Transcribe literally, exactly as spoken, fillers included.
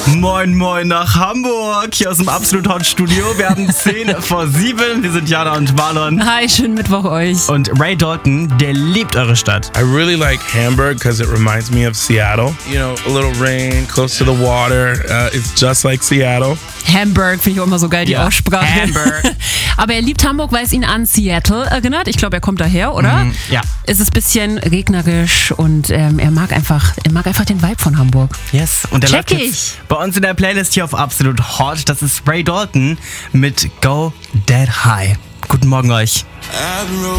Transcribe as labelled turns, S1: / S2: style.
S1: Moin, moin nach Hamburg, hier aus dem Absolut Hot Studio. Wir haben zehn vor sieben. Wir sind Jana und Marlon.
S2: Hi, schönen Mittwoch euch.
S1: Und Ray Dalton, der liebt eure Stadt.
S3: I really like Hamburg because it reminds me of Seattle. You know, a little rain, close to the water. Uh, it's just like Seattle.
S2: Hamburg finde ich auch immer so geil, die
S1: Ja,
S2: Aussprache.
S1: Hamburg.
S2: Aber er liebt Hamburg, weil es ihn an Seattle erinnert. Ich glaube, er kommt daher, oder?
S1: Mhm, ja.
S2: Es ist ein bisschen regnerisch und ähm, er mag einfach, er mag einfach den Vibe von Hamburg.
S1: Yes, und der
S2: Check
S1: läuft jetzt bei uns in der Playlist hier auf Absolut Hot. Das ist Ray Dalton mit Go Dead High. Guten Morgen euch.